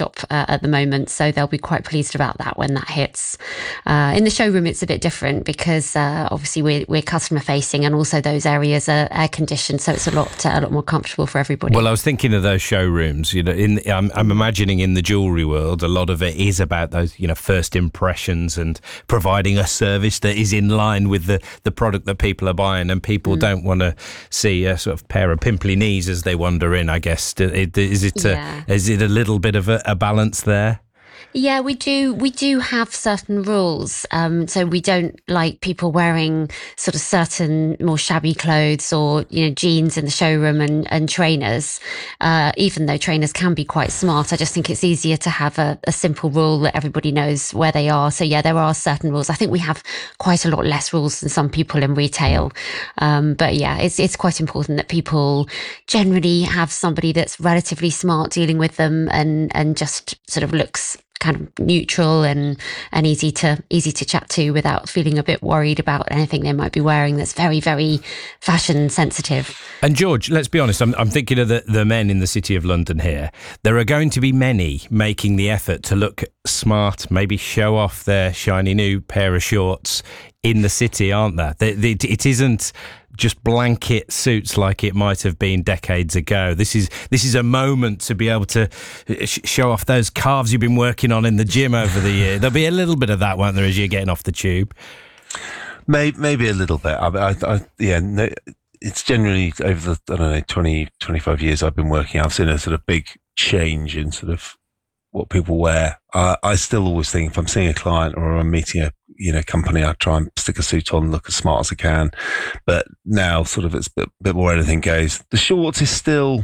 shop at the moment, so they'll be quite pleased about that when that hits. In the showroom, it's a bit different because obviously we're customer facing, and also those areas are air conditioned, so it's a lot more comfortable for everybody. Well, I was thinking of those showrooms. I'm imagining in the jewellery world, a lot of it is about those, first impressions and providing a service that is in line with the product that people are buying, and people don't want to see a sort of pair of pimply knees as they wander in, I guess. Is it a little bit of a balance there? Yeah, we do have certain rules. So we don't like people wearing sort of certain more shabby clothes or, jeans in the showroom and trainers, even though trainers can be quite smart. I just think it's easier to have a simple rule that everybody knows where they are. So yeah, there are certain rules. I think we have quite a lot less rules than some people in retail. But yeah, it's quite important that people generally have somebody that's relatively smart dealing with them and just sort of looks kind of neutral and easy to chat to without feeling a bit worried about anything they might be wearing that's very, very fashion sensitive. And George, let's be honest, I'm thinking of the men in the City of London here. There are going to be many making the effort to look smart, maybe show off their shiny new pair of shorts in the city, aren't there? It isn't just blanket suits like it might have been decades ago. This is a moment to be able to show off those calves you've been working on in the gym over the year. There'll be a little bit of that, won't there, as you're getting off the tube? Maybe a little bit. It's generally over the 20, 25 years I've been working, I've seen a sort of big change in sort of what people wear. I still always think if I'm seeing a client or I'm meeting a company, I try and stick a suit on, look as smart as I can. But now sort of it's a bit more anything goes. The shorts is still,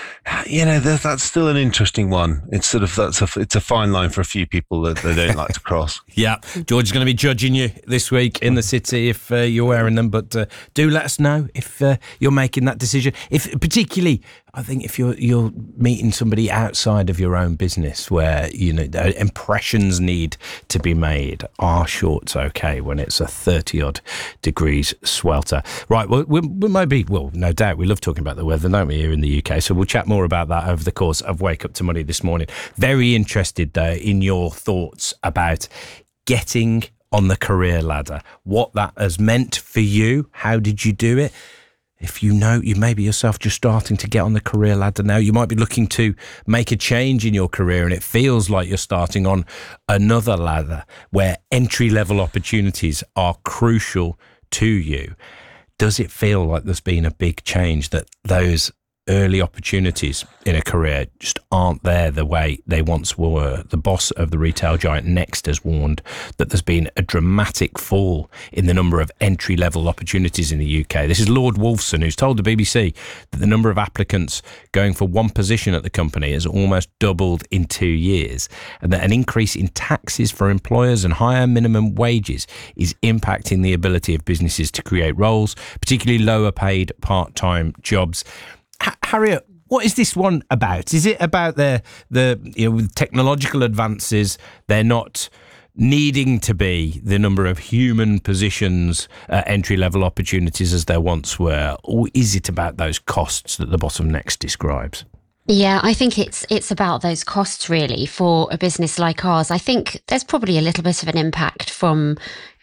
that's still an interesting one. It's sort of, it's a fine line for a few people that they don't like to cross. Yeah. George is going to be judging you this week in the city if you're wearing them, but do let us know if you're making that decision. If particularly, I think if you're meeting somebody outside of your own business where, impressions need to be made, are shorts okay when it's a 30 odd degrees swelter? Right. Well, we might be, no doubt we love talking about the weather, don't we, here in the UK? So we'll chat more about that over the course of Wake Up to Money this morning. Very interested though in your thoughts about getting on the career ladder, what that has meant for you. How did you do it? If you may be yourself just starting to get on the career ladder now, you might be looking to make a change in your career and it feels like you're starting on another ladder where entry-level opportunities are crucial to you. Does it feel like there's been a big change, that those early opportunities in a career just aren't there the way they once were? The boss of the retail giant Next has warned that there's been a dramatic fall in the number of entry-level opportunities in the UK. This is Lord Wolfson, who's told the BBC that the number of applicants going for one position at the company has almost doubled in 2 years, and that an increase in taxes for employers and higher minimum wages is impacting the ability of businesses to create roles, particularly lower paid part-time jobs. Harriet, what is this one about? Is it about the with technological advances, they're not needing to be the number of human positions, entry-level opportunities as there once were? Or is it about those costs that the boss of Next describes? Yeah, I think it's about those costs really for a business like ours. I think there's probably a little bit of an impact from,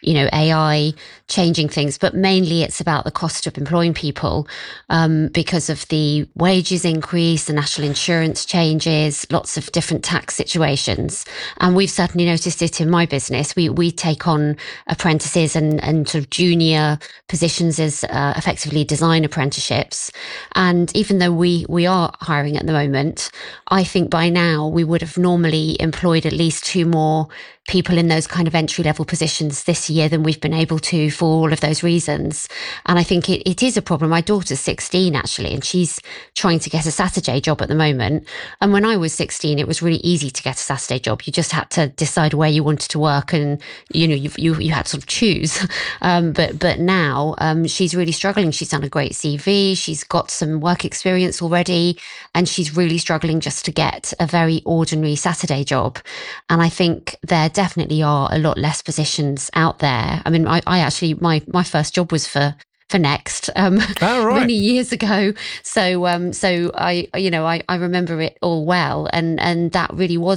AI changing things, but mainly it's about the cost of employing people because of the wages increase, the national insurance changes, lots of different tax situations. And we've certainly noticed it in my business. We take on apprentices and sort of junior positions as effectively design apprenticeships. And even though we are hiring at the moment, I think by now we would have normally employed at least 2 more people in those kind of entry-level positions this year than we've been able to for all of those reasons. And I think it is a problem. My daughter's 16 actually, and she's trying to get a Saturday job at the moment. And when I was 16, it was really easy to get a Saturday job. You just had to decide where you wanted to work, and you had to sort of choose. But now she's really struggling. She's done a great CV. She's got some work experience already, and she's really struggling just to get a very ordinary Saturday job. And I think there definitely are a lot less positions out there. I mean, I actually, my first job was for Next many years ago. So I remember it all well. And that really was